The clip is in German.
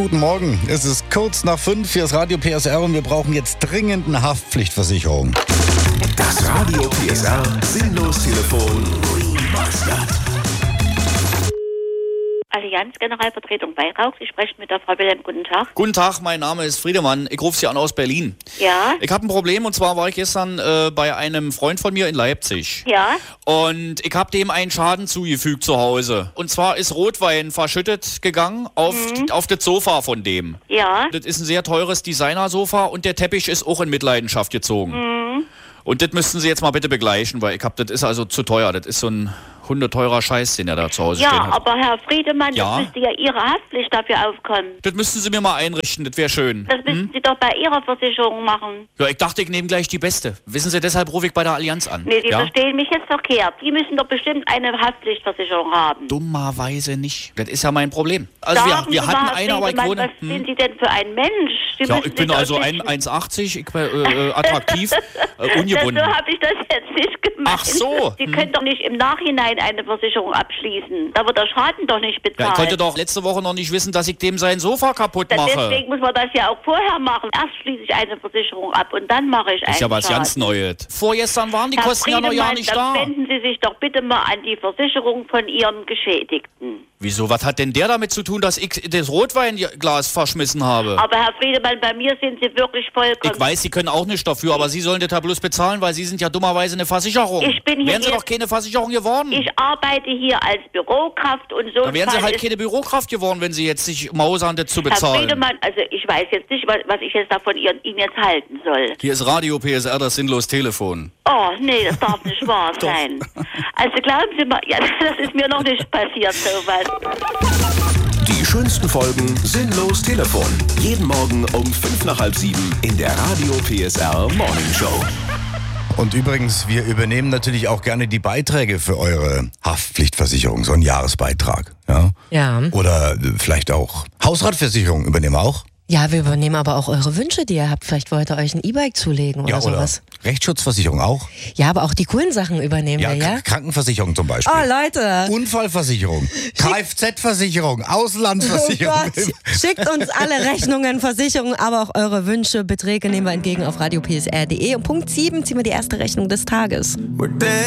guten Morgen. Es ist kurz nach 5, hier ist Radio PSR und wir brauchen jetzt dringend eine Haftpflichtversicherung. Das Radio PSR Sinnlos-Telefon. Allianz Generalvertretung Weihrauch. Sie sprechen mit der Frau Wilhelm. Guten Tag. Guten Tag, mein Name ist Friedemann. Ich rufe Sie an aus Berlin. Ja? Ich habe ein Problem und zwar war ich gestern bei einem Freund von mir in Leipzig. Ja? Und ich habe dem einen Schaden zugefügt zu Hause. Und zwar ist Rotwein verschüttet gegangen auf das Sofa von dem. Ja? Das ist ein sehr teures Designersofa und der Teppich ist auch in Mitleidenschaft gezogen. Und das müssten Sie jetzt mal bitte begleichen, weil das ist also zu teuer. Das ist so ein hundeteurer Scheiß, den er da zu Hause stehen Ja, hat. aber Herr Friedemann, Ja? das müsste ja Ihre Haftpflicht dafür aufkommen. Das müssten Sie mir mal einrichten, das wäre schön. Das müssten Sie doch bei Ihrer Versicherung machen. Ja, ich dachte, ich nehme gleich die beste. Wissen Sie, deshalb rufe ich bei der Allianz an. Nee, die ja? verstehen mich jetzt verkehrt. Die müssen doch bestimmt eine Haftpflichtversicherung haben. Dummerweise nicht. Das ist ja mein Problem. Also Sagen wir Sie hatten mal, eine, aber ich Friedemann, wohne... was sind Sie denn für ein Mensch? Sie Ja, müssen ich bin sich also doch 1,80, ich bin attraktiv, ungebunden. So habe ich das jetzt nicht gemeint. Ach so. Sie können doch nicht im Nachhinein eine Versicherung abschließen. Da wird der Schaden doch nicht Ja, bezahlt. ich konnte doch letzte Woche noch nicht wissen, dass ich dem sein Sofa kaputt mache. Deswegen muss man das ja auch vorher machen. Erst schließe ich eine Versicherung ab und dann mache ich einen Das ist ja was Schaden. ganz Neues. Vorgestern waren die Herr Kosten ja noch ja Friedemann, nicht dann da. wenden Sie sich doch bitte mal an die Versicherung von Ihren Geschädigten. Wieso, was hat denn der damit zu tun, dass ich das Rotweinglas verschmissen habe? Aber Herr Friedemann, bei mir sind Sie wirklich vollkommen... Ich weiß, Sie können auch nichts dafür, aber Sie sollen das ja bloß bezahlen, weil Sie sind ja dummerweise eine Versicherung. Ich bin hier Wären Sie jetzt- doch keine Versicherung geworden. Ich arbeite hier als Bürokraft und so... Da wären Sie Fall halt ist- keine Bürokraft geworden, wenn Sie jetzt sich mausern, das zu Herr bezahlen. Friedemann, also ich weiß jetzt nicht, was ich jetzt da von Ihnen jetzt halten soll. Hier ist Radio PSR, das Sinnlos-Telefon. Oh, nee, das darf nicht wahr Doch. sein. Also glauben Sie mal, ja, das ist mir noch nicht passiert, sowas. Die schönsten Folgen Sinnlos Telefon. Jeden Morgen um 6:55 in der Radio PSR Morning Show. Und übrigens, wir übernehmen natürlich auch gerne die Beiträge für eure Haftpflichtversicherung, so einen Jahresbeitrag. Ja? Ja. Oder vielleicht auch Hausratversicherung übernehmen wir auch. Ja, wir übernehmen aber auch eure Wünsche, die ihr habt. Vielleicht wollt ihr euch ein E-Bike zulegen oder Ja, oder sowas. Rechtsschutzversicherung auch. Ja, aber auch die coolen Sachen übernehmen wir, ja? Krankenversicherung zum Beispiel. Oh, Leute. Unfallversicherung, Kfz-Versicherung, Auslandsversicherung. Oh Gott. Schickt uns alle Rechnungen, Versicherungen, aber auch eure Wünsche, Beträge nehmen wir entgegen auf radiopsr.de. Um Punkt 7 ziehen wir die erste Rechnung des Tages.